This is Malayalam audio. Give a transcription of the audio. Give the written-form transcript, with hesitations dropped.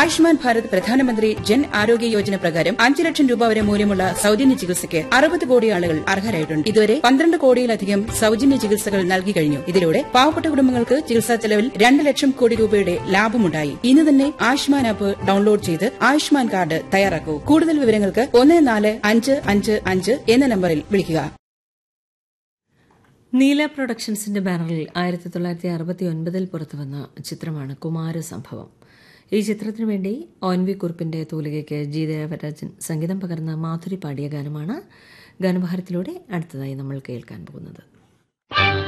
ആയുഷ്മാൻ ഭാരത് പ്രധാനമന്ത്രി ജൻ ആരോഗ്യ യോജന പ്രകാരം 5 ലക്ഷം രൂപ വരെ മൂല്യമുള്ള സൌജന്യ ചികിത്സയ്ക്ക് 60 കോടി ആളുകൾ അർഹരായിട്ടുണ്ട്. ഇതുവരെ 12 കോടിയിലധികം സൌജന്യ ചികിത്സകൾ നൽകി കഴിഞ്ഞു. ഇതിലൂടെ പാവപ്പെട്ട കുടുംബങ്ങൾക്ക് ചികിത്സാ ചെലവിൽ 2 ലക്ഷം കോടി രൂപയുടെ ലാഭമുണ്ടായി. ഇന്ന് തന്നെ ആയുഷ്മാൻ ആപ്പ് ഡൌൺലോഡ് ചെയ്ത് ആയുഷ്മാൻ കാർഡ് തയ്യാറാക്കൂ. കൂടുതൽ വിവരങ്ങൾക്ക് 14555 എന്ന നമ്പറിൽ വിളിക്കുക. നീല പ്രൊഡക്ഷൻസിന്റെ ബാനറിൽ 1969 പുറത്തുവന്ന ചിത്രമാണ് കുമാരസംഭവം. ഈ ചിത്രത്തിനു വേണ്ടി ONV കുറുപ്പിന്റെ തൂലികയ്ക്ക് ജി ദേവരാജൻ സംഗീതം പകർന്ന മാധുരി പാടിയ ഗാനമാണ് ഗാനഭാരത്തിലൂടെ അടുത്തതായി നമ്മൾ കേൾക്കാൻ പോകുന്നത്.